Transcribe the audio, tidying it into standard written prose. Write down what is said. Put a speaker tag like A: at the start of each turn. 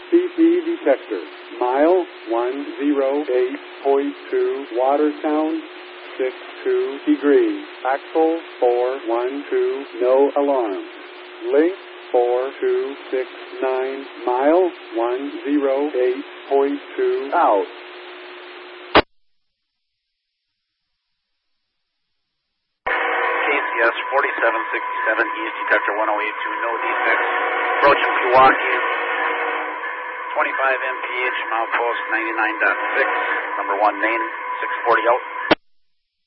A: CP detector. Mile 108.2. Water sound 62 degrees. Axle 412. No alarm. Link 4269. Mile 108.2. Out.
B: KCS 4767 East Detector 1082, no defects. Approaching Pewaukee, 25 mph, mile post 99.6, number 1 main, 640 out.